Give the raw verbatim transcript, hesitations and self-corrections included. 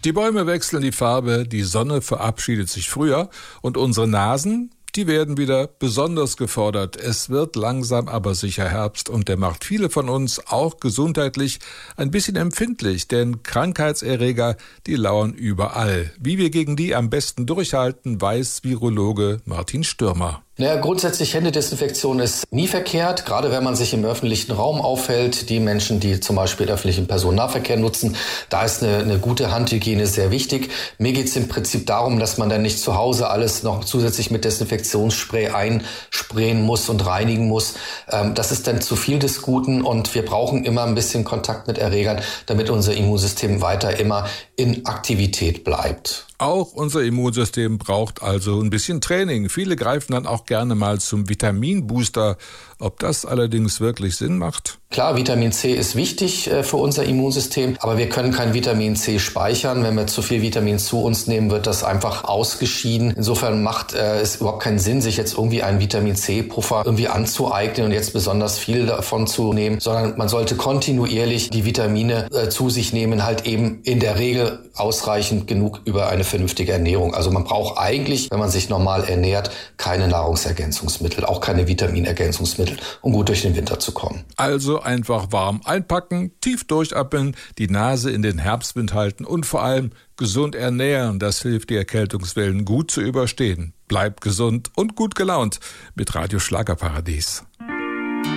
Die Bäume wechseln die Farbe, die Sonne verabschiedet sich früher und unsere Nasen, die werden wieder besonders gefordert. Es wird langsam aber sicher Herbst und der macht viele von uns auch gesundheitlich ein bisschen empfindlich, denn Krankheitserreger, die lauern überall. Wie wir gegen die am besten durchhalten, weiß Virologe Martin Stürmer. Naja, grundsätzlich Händedesinfektion ist nie verkehrt, gerade wenn man sich im öffentlichen Raum aufhält. Die Menschen, die zum Beispiel öffentlichen Personennahverkehr nutzen, da ist eine, eine gute Handhygiene sehr wichtig. Mir geht es im Prinzip darum, dass man dann nicht zu Hause alles noch zusätzlich mit Desinfektionsspray einsprayen muss und reinigen muss. Ähm, das ist dann zu viel des Guten und wir brauchen immer ein bisschen Kontakt mit Erregern, damit unser Immunsystem weiter immer in Aktivität bleibt. Auch unser Immunsystem braucht also ein bisschen Training. Viele greifen dann auch gerne mal zum Vitaminbooster. Ob das allerdings wirklich Sinn macht? Klar, Vitamin C ist wichtig äh, für unser Immunsystem, aber wir können kein Vitamin C speichern. Wenn wir zu viel Vitamin zu uns nehmen, wird das einfach ausgeschieden. Insofern macht äh, es überhaupt keinen Sinn, sich jetzt irgendwie einen Vitamin C-Puffer irgendwie anzueignen und jetzt besonders viel davon zu nehmen, sondern man sollte kontinuierlich die Vitamine äh, zu sich nehmen, halt eben in der Regel ausreichend genug über eine vernünftige Ernährung. Also man braucht eigentlich, wenn man sich normal ernährt, keine Nahrungsergänzungsmittel, auch keine Vitaminergänzungsmittel, um gut durch den Winter zu kommen. Also einfach warm einpacken, tief durchatmen, die Nase in den Herbstwind halten und vor allem gesund ernähren. Das hilft, die Erkältungswellen gut zu überstehen. Bleibt gesund und gut gelaunt mit Radio Schlagerparadies.